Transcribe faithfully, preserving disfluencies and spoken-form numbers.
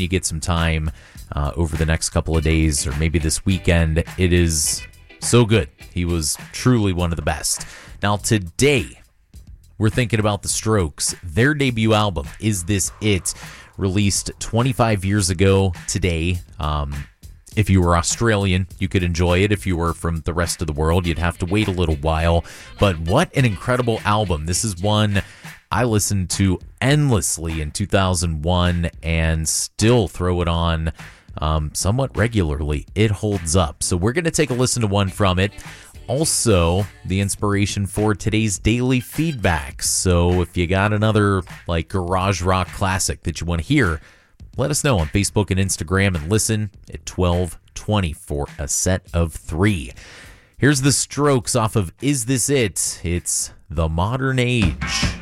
you get some time uh, over the next couple of days or maybe this weekend. It is so good. He was truly one of the best. Now, today, we're thinking about the Strokes. Their debut album, Is This It?, released twenty-five years ago today. Um, if you were Australian, you could enjoy it. If you were from the rest of the world, you'd have to wait a little while. But what an incredible album. This is one I listened to endlessly in two thousand one and still throw it on um, somewhat regularly. It holds up. So we're going to take a listen to one from it. Also, the inspiration for today's daily feedback. So if you got another like garage rock classic that you want to hear, let us know on Facebook and Instagram and listen at twelve twenty for a set of three. Here's the Strokes off of Is This It? It's The Modern Age.